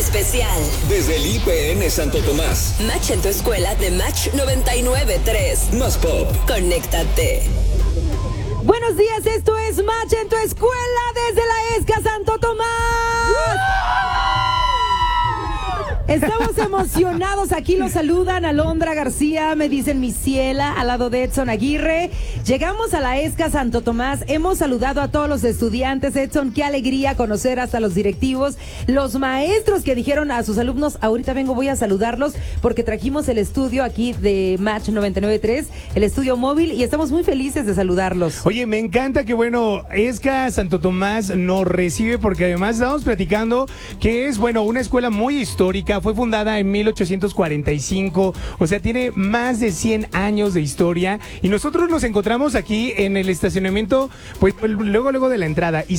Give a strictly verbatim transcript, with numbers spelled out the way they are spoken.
especial. Desde el I P N Santo Tomás. Match en tu escuela de Match noventa y nueve punto tres. Más pop. Conéctate. Buenos días, esto es Match en tu escuela desde la ESCA Santo Tomás. Estamos emocionados, aquí los saludan Alondra García, me dicen mi Ciela, al lado de Edson Aguirre. Llegamos a la ESCA Santo Tomás, hemos saludado a todos los estudiantes. Edson, qué alegría conocer hasta los directivos, los maestros que dijeron a sus alumnos, ahorita vengo, voy a saludarlos, porque trajimos el estudio aquí de Match noventa y nueve punto tres, el estudio móvil, y estamos muy felices de saludarlos. Oye, me encanta que, bueno, ESCA Santo Tomás nos recibe, porque además estamos platicando que es, bueno, una escuela muy histórica. Fue fundada en mil ochocientos cuarenta y cinco, o sea, tiene más de cien años de historia, y nosotros nos encontramos aquí en el estacionamiento, pues luego, luego de la entrada. Y